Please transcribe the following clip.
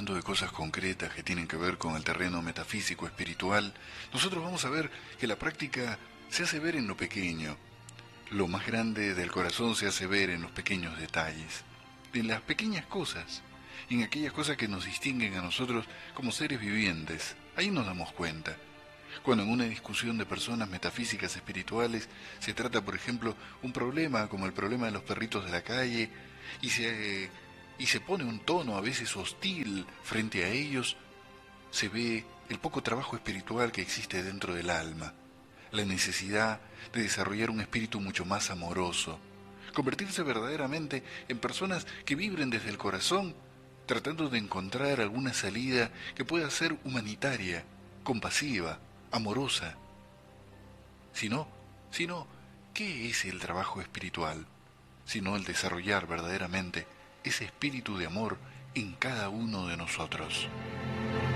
hablando de cosas concretas que tienen que ver con el terreno metafísico, espiritual, nosotros vamos a ver que la práctica se hace ver en lo pequeño. Lo más grande del corazón se hace ver en los pequeños detalles, en las pequeñas cosas, en aquellas cosas que nos distinguen a nosotros como seres vivientes. Ahí nos damos cuenta. Cuando en una discusión de personas metafísicas espirituales se trata, por ejemplo, un problema como el problema de los perritos de la calle y se pone un tono a veces hostil frente a ellos, se ve el poco trabajo espiritual que existe dentro del alma, la necesidad de desarrollar un espíritu mucho más amoroso, convertirse verdaderamente en personas que vibren desde el corazón, tratando de encontrar alguna salida que pueda ser humanitaria, compasiva, amorosa. Si no, si no, ¿qué es el trabajo espiritual? Sino el desarrollar verdaderamente ese espíritu de amor en cada uno de nosotros.